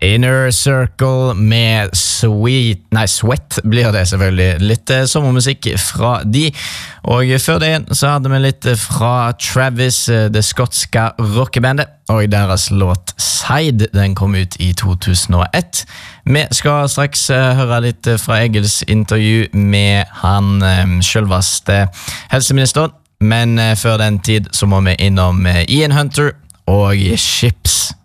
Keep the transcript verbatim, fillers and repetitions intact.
Inner Circle med Sweet, nei, Sweat blir det selvfølgelig. Litt eh, sommermusikk fra de. Og før det så hadde vi litt fra Travis, eh, det skotske rockebandet, og deres låt Side, den kom ut i to tusen og ett. Vi skal straks eh, høre litt fra Egils intervju med han eh, selveste helseministeren, men eh, før den tid så må vi innom eh, Ian Hunter og Ships.